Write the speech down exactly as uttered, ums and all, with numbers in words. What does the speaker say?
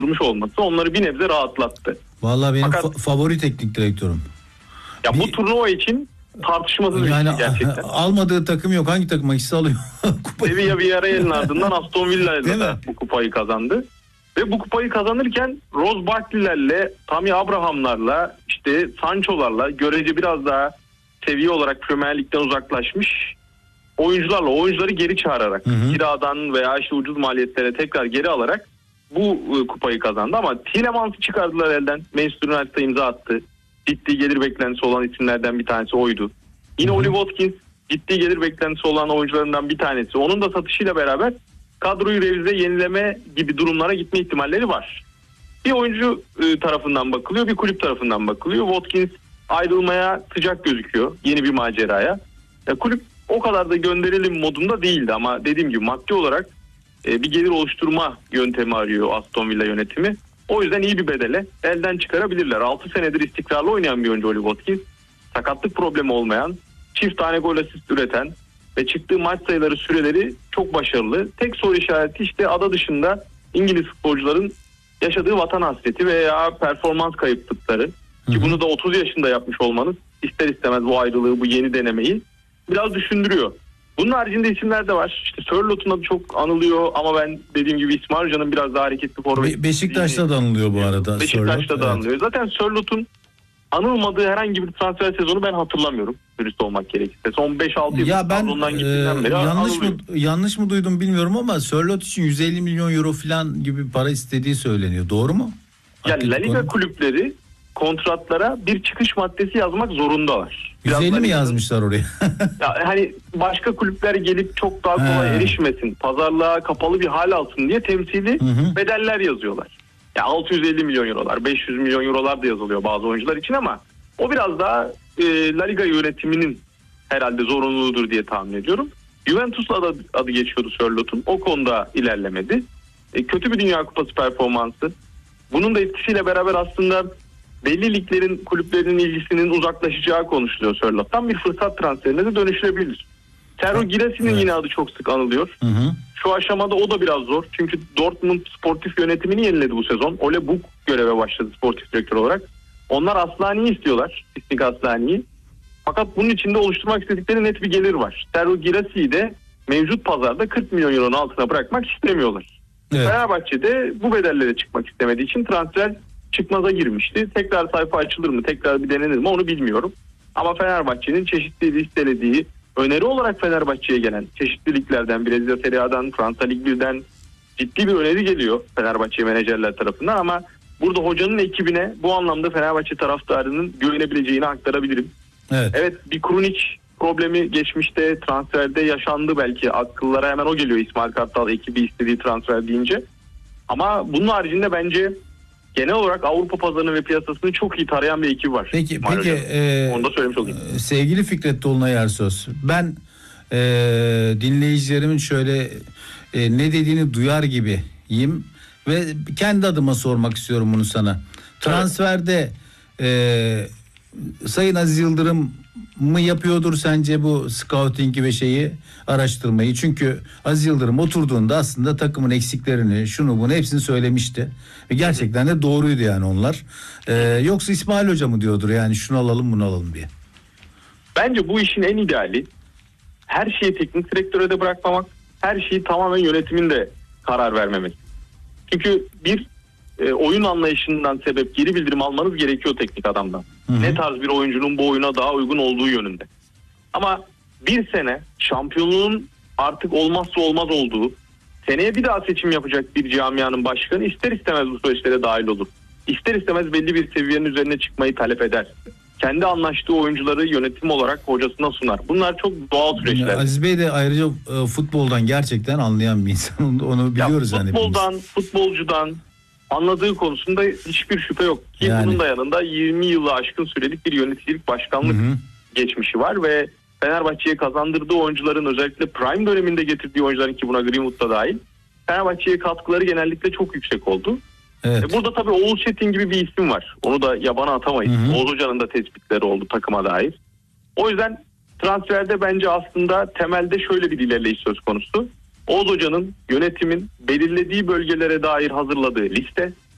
durmuş olması onları bir nebze rahatlattı. Vallahi benim Fakat, fa- favori teknik direktörüm. Ya bir, bu turnuva için tartışmasız yani, bir şey gerçekten. Almadığı takım yok. Hangi takım ikisi alıyor? Sevilla Villarreal'in ardından Aston Villa'yla da bu kupayı kazandı. Ve bu kupayı kazanırken Ross Barkley'lerle, Tammy Abraham'larla, işte Sancho'larla görece biraz daha seviye olarak Premier Lig'den uzaklaşmış oyuncularla, oyuncuları geri çağırarak, kiradan veya işte ucuz maliyetlere tekrar geri alarak bu e, kupayı kazandı. Ama Tielemans'ı çıkardılar elden. Manchester United'a imza attı. Ciddi gelir beklentisi olan isimlerden bir tanesi oydu. Yine Oli Watkins ciddi gelir beklentisi olan oyuncularından bir tanesi. Onun da satışıyla beraber kadroyu revize, yenileme gibi durumlara gitme ihtimalleri var. Bir oyuncu e, tarafından bakılıyor, bir kulüp tarafından bakılıyor. Watkins ayrılmaya sıcak gözüküyor yeni bir maceraya. E, kulüp o kadar da gönderelim modunda değildi ama dediğim gibi maddi olarak e, bir gelir oluşturma yöntemi arıyor Aston Villa yönetimi. O yüzden iyi bir bedele elden çıkarabilirler. altı senedir istikrarlı oynayan bir oyuncu Oli Watkins. Sakatlık problemi olmayan, çift tane gol asist üreten ve çıktığı maç sayıları, süreleri çok başarılı. Tek soru işareti işte ada dışında İngiliz futbolcuların yaşadığı vatan hasreti veya performans kayıplıkları. Hı hı. Ki bunu da otuz yaşında yapmış olmanız ister istemez bu ayrılığı, bu yeni denemeyi biraz düşündürüyor. Bunun haricinde isimler de var. İşte Sörlot'un adı çok anılıyor ama ben dediğim gibi İsmail Hoca'nın biraz daha hareketli forvet. Be- Beşiktaş'ta da anılıyor bu arada. Beşiktaş'ta da evet. anılıyor. Zaten Sörlot'un anılmadığı herhangi bir transfer sezonu ben hatırlamıyorum. Dürüst olmak gerekirse. Son beş altı yıl ya ben e, yanlış mı yanlış mı duydum bilmiyorum ama Sörlot için yüz elli milyon euro falan gibi para istediği söyleniyor. Doğru mu? Ya La Liga kulüpleri kontratlara bir çıkış maddesi yazmak zorundalar. yüz elli mi yazmışlar oraya? Ya hani başka kulüpler gelip çok daha kolay He. erişmesin, pazarlığa kapalı bir hal alsın diye temsili hı hı. bedeller yazıyorlar. Ya altı yüz elli milyon eurolar, beş yüz milyon eurolar da yazılıyor bazı oyuncular için ama o biraz daha e, La Liga yönetiminin herhalde zorunluluğudur diye tahmin ediyorum. Juventus'la adı, adı geçiyordu Sörlot'un. O konuda ilerlemedi. E, kötü bir Dünya Kupası performansı. Bunun da etkisiyle beraber aslında belli liglerin, kulüplerin ilgisinin uzaklaşacağı konuşuluyor Sörlot'tan. Bir fırsat transferine de dönüştürebilir. Serhou Guirassí'nin evet. yine adı çok sık anılıyor. Hı hı. Şu aşamada o da biraz zor. Çünkü Dortmund sportif yönetimini yeniledi bu sezon. Ole Buk göreve başladı sportif direktör olarak. Onlar Aslani'yi istiyorlar. İstik Aslani'yi. Fakat bunun içinde oluşturmak istedikleri net bir gelir var. Serhou Guirassí'yi de mevcut pazarda kırk milyon euronun altına bırakmak istemiyorlar. Evet. Fenerbahçe de bu bedellere çıkmak istemediği için transfer çıkmaza girmişti. Tekrar sayfa açılır mı, tekrar bir denenir mi onu bilmiyorum. Ama Fenerbahçe'nin çeşitli listelediği, öneri olarak Fenerbahçe'ye gelen çeşitli liglerden, Brezilya Serie A'dan, Fransa Lig birden ciddi bir öneri geliyor Fenerbahçe menajerler tarafından ama burada hocanın ekibine bu anlamda Fenerbahçe taraftarının güvenebileceğini aktarabilirim. Evet, evet bir Krunic problemi geçmişte transferde yaşandı, belki akıllara hemen o geliyor İsmail Kartal ekibi istediği transfer deyince. Ama bunun haricinde bence genel olarak Avrupa pazarını ve piyasasını çok iyi tarayan bir ekip var. Peki, peki e, onu da söylemiş olayım. Sevgili Fikret Dolunay Ersöz, ben e, dinleyicilerimin şöyle e, ne dediğini duyar gibiyim ve kendi adıma sormak istiyorum bunu sana. Transferde e, Sayın Aziz Yıldırım mı yapıyordur sence bu scouting'i ve şeyi, araştırmayı? Çünkü Aziz Yıldırım oturduğunda aslında takımın eksiklerini, şunu bunu hepsini söylemişti. Ve gerçekten de doğruydu yani onlar. Ee, yoksa İsmail Hoca mı diyordur yani şunu alalım bunu alalım diye? Bence bu işin en ideali her şeyi teknik direktöre de bırakmamak, her şeyi tamamen yönetimin de karar vermemek. Çünkü bir e, oyun anlayışından sebep geri bildirim almanız gerekiyor teknik adamdan. Hı hı. Ne tarz bir oyuncunun bu oyuna daha uygun olduğu yönünde. Ama bir sene şampiyonluğun artık olmazsa olmaz olduğu, seneye bir daha seçim yapacak bir camianın başkanı ister istemez bu süreçlere dahil olur. İster istemez belli bir seviyenin üzerine çıkmayı talep eder. Kendi anlaştığı oyuncuları yönetim olarak hocasına sunar. Bunlar çok doğal süreçler. Aziz Bey de ayrıca e, futboldan gerçekten anlayan bir insan. Onu, onu biliyoruz. Ya, futboldan, yani futbolcudan anladığı konusunda hiçbir şüphe yok. Ki yani bunun da yanında yirmi yılı aşkın sürelik bir yöneticilik, başkanlık hı hı. geçmişi var ve Fenerbahçe'ye kazandırdığı oyuncuların, özellikle prime döneminde getirdiği oyuncuların, ki buna Greenwood da dahil, Fenerbahçe'ye katkıları genellikle çok yüksek oldu. Evet. Burada tabii Oğuz Çetin gibi bir isim var. Onu da yabana atamayız. Hı hı. Oğuz Hoca'nın da tespitleri oldu takıma dair. O yüzden transferde bence aslında temelde şöyle bir ilerleyiş söz konusu. Oğuz Hoca'nın, yönetimin belirlediği bölgelere dair hazırladığı liste,